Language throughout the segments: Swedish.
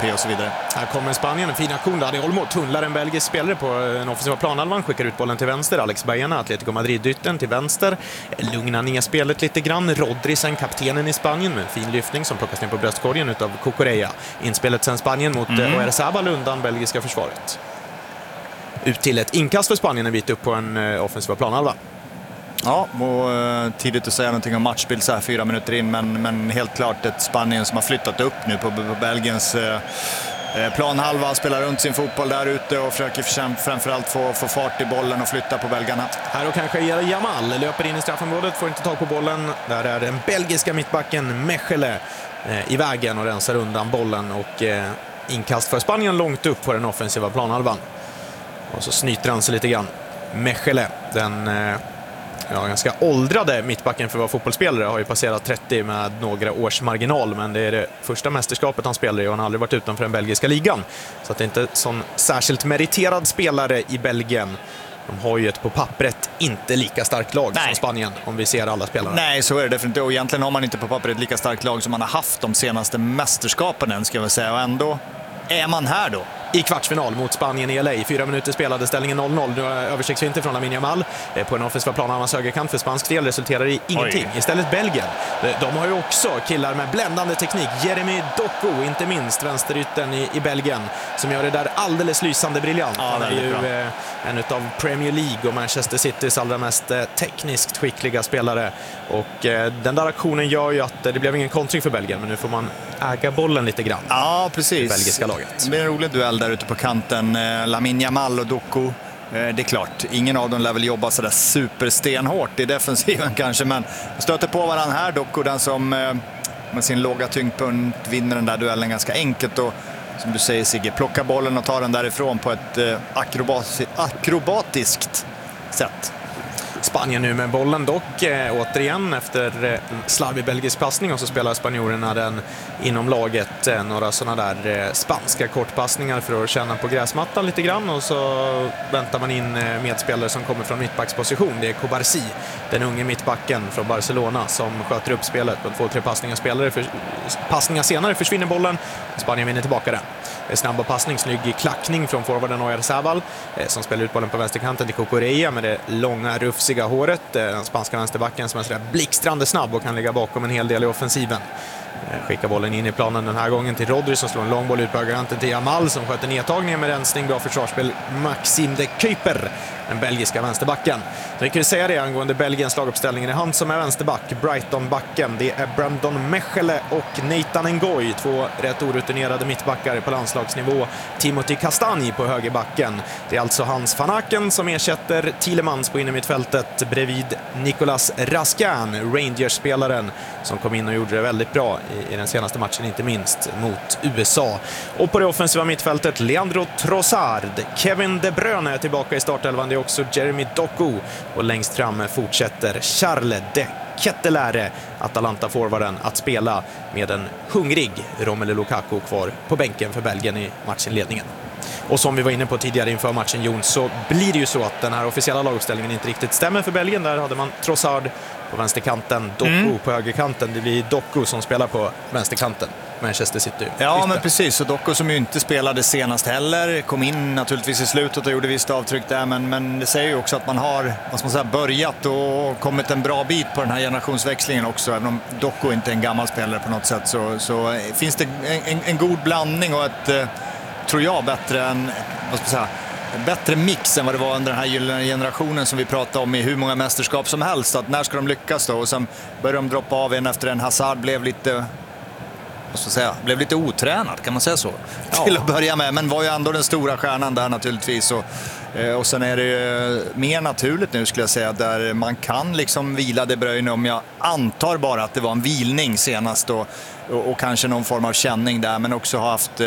BP och så vidare. Här kommer Spanien, en fin aktion där. Olmo tunnlar en belgisk spelare på en offensiva planhalvan, skickar ut bollen till vänster. Alex Baena, Atletico Madrid-ytten till vänster. Lugnar ner spelet lite grann. Rodri, sen kaptenen i Spanien, med en fin lyftning som plockas ner på bröstkorgen utav Cucurella. Inspelet sen Spanien mot Oyarzabal undan belgiska försvaret. Ut till ett inkast för Spanien en bit upp på en offensiva planhalva. Ja, och tidigt att säga någonting om matchbild så här 4 minuter in, men helt klart ett Spanien som har flyttat upp nu på Belgiens planhalva, spelar runt sin fotboll där ute och försöker framförallt få fart i bollen och flytta på belgarna. Här och kanske Yamal löper in i straffområdet, får inte tag på bollen. Där är den belgiska mittbacken Mechele i vägen och rensar undan bollen, och inkast för Spanien långt upp på den offensiva planhalvan. Och så snyter han sig lite grann. Mechele, den ganska åldrade mittbacken för att vara fotbollsspelare, har ju passerat 30 med några års marginal, men det är det första mästerskapet han spelar i och han har aldrig varit utanför den belgiska ligan. Så att det är inte sån särskilt meriterad spelare i Belgien. De har ju ett på pappret inte lika starkt lag som Spanien, om vi ser alla spelare. Nej, så är det definitivt. Och egentligen har man inte på pappret lika starkt lag som man har haft de senaste mästerskapen än, ska jag säga. Och ändå är man här då. I kvartsfinal mot Spanien i LA. 4 minuter spelade, ställningen 0-0. Nu översiktsvinter från Lamine Yamal på en offensiva plan av hans högerkant för spansk del resulterar i ingenting. Istället Belgien. De har ju också killar med bländande teknik. Jeremy Doku, inte minst vänsterytten i Belgien, som gör det där alldeles lysande briljant. Ja, han är ju en utav Premier League och Manchester Citys allra mest tekniskt skickliga spelare. Och den där aktionen gör ju att det blev ingen kontring för Belgien, men nu får man äga bollen lite grann. Ja, precis. Belgiska laget. Det blir en rolig duell där ute på kanten. Lamine Yamal och Doku. Det är klart, ingen av dem lär väl jobba sådär superstenhårt i defensiven kanske, men stöter på varandra här. Doku, den som med sin låga tyngdpunkt vinner den där duellen ganska enkelt och, som du säger Sigge, plockar bollen och tar den därifrån på ett akrobatiskt sätt. Spanien nu med bollen dock, återigen efter slarvig belgisk passning, och så spelar spanjorerna den inom laget. Några sådana där spanska kortpassningar för att känna på gräsmattan lite grann, och så väntar man in medspelare som kommer från mittbacksposition. Det är Cobarsi, den unge mittbacken från Barcelona, som sköter upp spelet på 2-3 passningar senare försvinner bollen. Spanien vinner tillbaka den. Snabba passning, snygg klackning från forwarden Oyarzabal som spelar ut bollen på vänsterkanten till Cucurella med det långa rufsiga håret. Den spanska vänsterbacken som är sådär blixtrande snabb och kan ligga bakom en hel del i offensiven. Skickar bollen in i planen den här gången till Rodri som slår en lång boll ut på högerkanten till Yamal som sköter nedtagningen med rensning. Bra försvarsspel. Maxime de Kuyper, den belgiska vänsterbacken. Så vi kan ju säga det angående Belgiens laguppställning. Det är han som är vänsterback, Brighton-backen. Det är Brandon Mechele och Nathan Ngoy, 2 rätt orutinerade mittbackar på landslagsnivå. Timothy Castagne på högerbacken. Det är alltså Hans van Aken som ersätter Tielemans på innermittfältet bredvid Nicolas Raskin, Rangers-spelaren som kom in och gjorde det väldigt bra i den senaste matchen, inte minst mot USA. Och på det offensiva mittfältet Leandro Trossard, Kevin De Bruyne är tillbaka i startelvan, det är också Jeremy Doku, och längst fram fortsätter Charles de Kettelare, Atalanta-forwarden, att spela med en hungrig Romelu Lukaku kvar på bänken för Belgien i matchinledningen. Och som vi var inne på tidigare inför matchen, Jon, så blir det ju så att den här officiella laguppställningen inte riktigt stämmer för Belgien. Där hade man Trossard på vänsterkanten, Doku på högerkanten. Det blir Doku som spelar på vänsterkanten, Manchester City. Ja, men precis. Och Doku som ju inte spelade senast heller, kom in naturligtvis i slutet och gjorde visst avtryck där, men det säger ju också att man har, vad ska man säga, börjat och kommit en bra bit på den här generationsväxlingen också. Även om Doku inte är en gammal spelare på något sätt, så finns det en god blandning och ett, tror jag, bättre än, vad ska man säga, en bättre mix än vad det var under den här gyllene generationen som vi pratade om i hur många mästerskap som helst. Att när ska de lyckas då? Och sen började de droppa av en efter en. Hazard blev lite, vad ska jag säga, blev lite otränad, kan man säga så? Ja. Till att börja med, men var ju ändå den stora stjärnan där naturligtvis. Och sen är det ju mer naturligt nu, skulle jag säga, där man kan liksom vila De Bruyne, om jag antar bara att det var en vilning senast och kanske någon form av känning där, men också har haft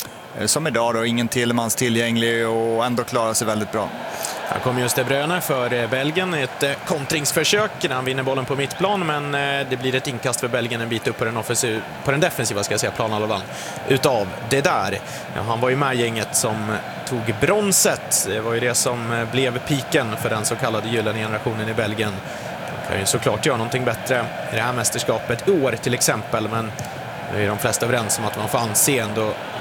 som idag då, ingen Tielemans tillgänglig och ändå klarar sig väldigt bra. Här kommer just De Bruyne för Belgien, ett kontringsförsök när han vinner bollen på mittplan, men det blir ett inkast för Belgien en bit upp på den defensiva, ska jag säga, planhalvan utav det där. Ja, han var ju med gänget som tog bronset. Det var ju det som blev piken för den så kallade gyllene generationen i Belgien. De kan ju såklart göra någonting bättre i det här mästerskapet i år till exempel, men nu är de flesta överens om att man får anse ändå